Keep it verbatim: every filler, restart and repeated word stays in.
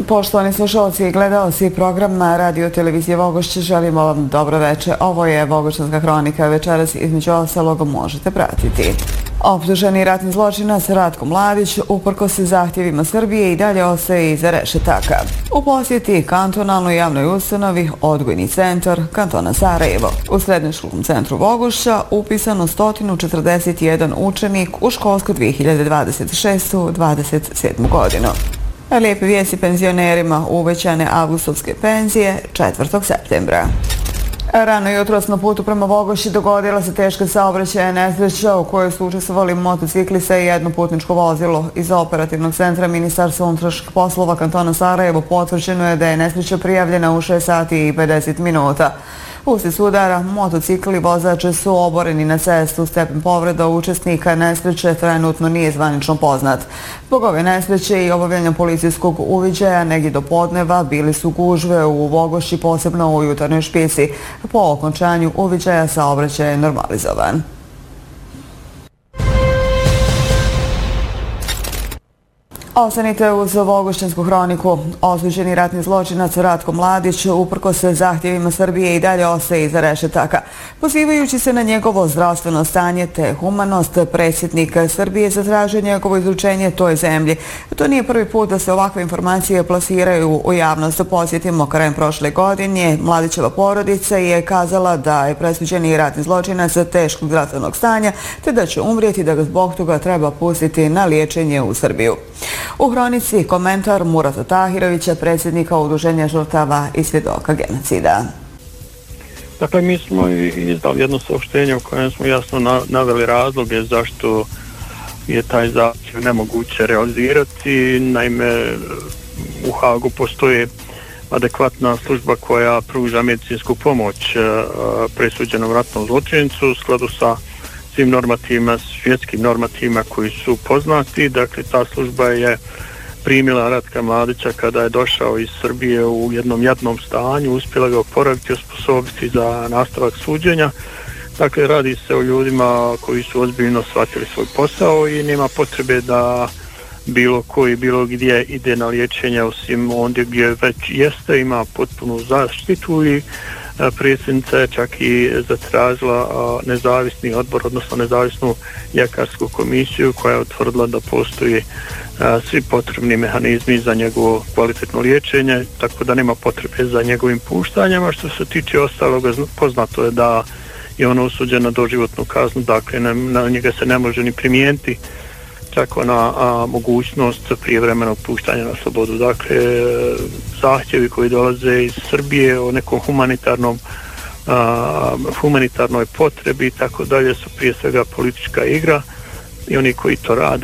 Poštovani slušalci i gledalci programa Radio Televizije Vogošće, želimo vam dobro večer. Ovo je Vogošćanska hronika. Večeras između ostalog možete pratiti. Optuženi ratni zločinac Ratko Mladić, uprkos zahtjevima Srbije, i dalje ostaje iza rešetaka. U posjeti kantonalnoj javnoj ustanovi Odgojni centar kantona Sarajevo. U srednjoškolskom centru Vogošća upisano sto četrdeset jedan učenik u školsku dvije hiljade dvadeset šeste dvadeset sedme godinu. Lijepe vijesti penzionerima, uvećane avgustovske penzije četvrtog septembra. Rano jutros na putu prema Vogošći dogodila se teška saobraćajna nesreća u kojoj su učestvovali motociklista i jedno putničko vozilo. Iz operativnog centra Ministarstva unutrašnjih poslova kantona Sarajevo potvrđeno je da je nesreća prijavljena u šest sati i pedeset minuta. Uslijed udara motocikli i vozač su oboreni na cestu. Stepen povreda učesnika nesreće trenutno nije zvanično poznat. Zbog ove nesreće i obavljanja policijskog uviđaja negdje do podneva bili su gužve u Vogošći, posebno u jutarnjoj špici. Po okončanju uviđaja saobraćaj je normalizovan. Ostanite uz Vogošćansku hroniku. Osuđeni ratni zločinac Ratko Mladić, uprkos zahtjevima Srbije, i dalje ostaje iza rešetaka. Pozivajući se na njegovo zdravstveno stanje te humanost, predsjednik Srbije zatražio njegovo izručenje toj zemlji. To nije prvi put da se ovakve informacije plasiraju u javnost. Posjetimo, krajem prošle godine Mladićeva porodica je kazala da je presuđeni ratni zločinac teškog zdravstvenog stanja, te da će umrijeti, da ga zbog toga treba pustiti na liječenje u Srbiju. U hronici komentar Murata Tahirovića, predsjednika Udruženja žrtava i svjedoka genocida. Dakle, mi smo izdali jedno saopštenje u kojem smo jasno naveli razloge zašto je taj zahtjev nemoguće realizirati. Naime, u Hagu postoje adekvatna služba koja pruža medicinsku pomoć presuđenom ratnom zločincu u skladu sa svim normativima, svjetskim normativima koji su poznati. Dakle, ta služba je primila Ratka Mladića kada je došao iz Srbije u jednom jadnom stanju, uspjela ga oporaviti, osposobiti za nastavak suđenja. Dakle, radi se o ljudima koji su ozbiljno shvatili svoj posao i nema potrebe da bilo koji, bilo gdje ide na liječenje, osim ondje gdje već jeste, ima potpunu zaštitu. I predsjednica je čak i zatražila nezavisni odbor, odnosno nezavisnu ljekarsku komisiju koja je utvrdila da postoji svi potrebni mehanizmi za njegovo kvalitetno liječenje, tako da nema potrebe za njegovim puštanjama. Što se tiče ostaloga, poznato je da je ono osuđeno na doživotnu kaznu, dakle na njega se ne može ni primijeniti čak ona a, mogućnost prijevremenog puštanja na slobodu. Dakle, zahtjevi koji dolaze iz Srbije o nekom humanitarnom a, humanitarnoj potrebi i tako dalje su prije svega politička igra i oni koji to rade